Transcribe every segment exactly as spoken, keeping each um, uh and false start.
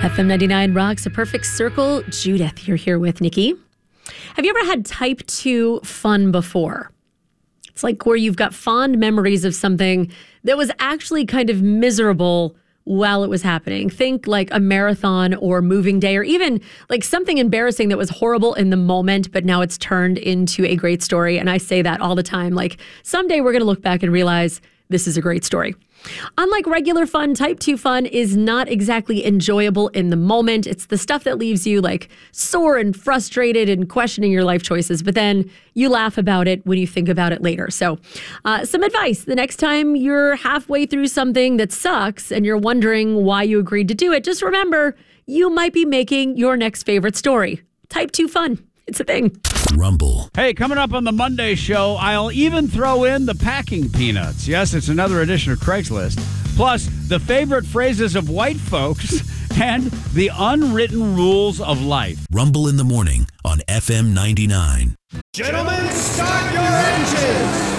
F M ninety-nine rocks a perfect circle. Judith, you're here with Nikki. Have you ever had type two fun before? It's like where you've got fond memories of something that was actually kind of miserable while it was happening. Think like a marathon or moving day, or even like something embarrassing that was horrible in the moment, but now it's turned into a great story. And I say that all the time. Like someday we're going to look back and realize this is a great story. Unlike regular fun, type two fun is not exactly enjoyable in the moment. It's the stuff that leaves you like sore and frustrated and questioning your life choices, but then you laugh about it when you think about it later. So uh, some advice: the next time you're halfway through something that sucks and you're wondering why you agreed to do it, just remember you might be making your next favorite story. Type two fun. It's a thing. Rumble. Hey, coming up on the Monday show, I'll even throw in the packing peanuts. Yes, it's another edition of Craigslist. Plus, the favorite phrases of white folks and the unwritten rules of life. Rumble in the morning on F M ninety-nine. Gentlemen, start your engines!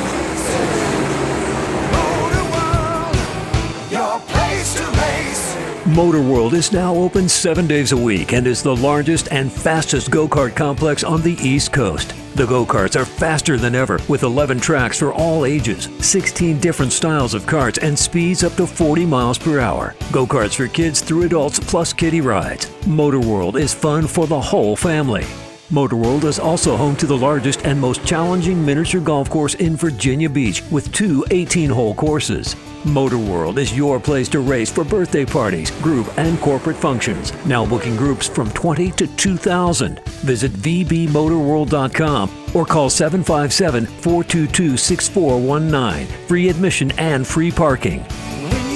Motor World, your place to race. Motor World is now open seven days a week and is the largest and fastest go-kart complex on the East Coast. The go-karts are faster than ever with eleven tracks for all ages, sixteen different styles of karts, and speeds up to forty miles per hour. Go-karts for kids through adults plus kiddie rides. Motor World is fun for the whole family. Motor World is also home to the largest and most challenging miniature golf course in Virginia Beach with two eighteen-hole courses. Motor World is your place to race for birthday parties, group, and corporate functions. Now booking groups from twenty to two thousand. Visit v b motor world dot com or call seven five seven, four two two, six four one nine. Free admission and free parking.